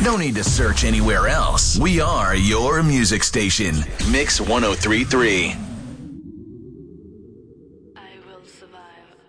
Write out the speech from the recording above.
No need to search anywhere else. We are your music station. Mix 103.3. I will survive.